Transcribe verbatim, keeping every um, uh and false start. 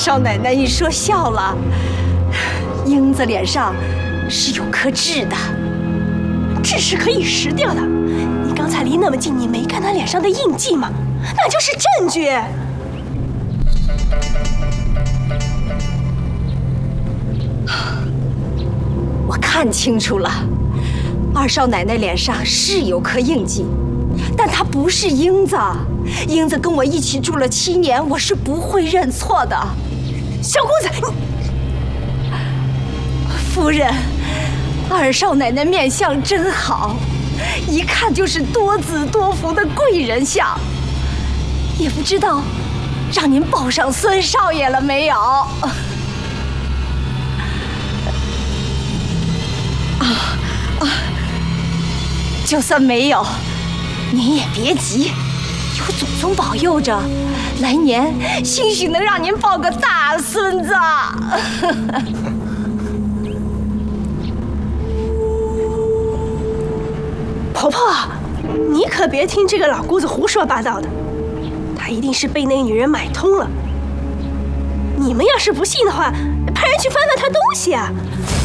少奶奶，你说笑了。英子脸上是有颗痣的， 痣是可以识掉的。你刚才离那么近，你没看他脸上的印记吗？那就是证据。 我看清楚了，二少奶奶脸上是有颗印记，但她不是英子。英子跟我一起住了七年，我是不会认错的。 小姑子，你夫人，二少奶奶面相真好，一看就是多子多福的贵人相。也不知道让您抱上孙少爷了没有？啊啊！就算没有，您也别急，有祖宗保佑着，来年兴许能让您抱个大孙子。 婆婆，你可别听这个老姑子胡说八道的，她一定是被那个女人买通了。你们要是不信的话，派人去翻翻她东西啊。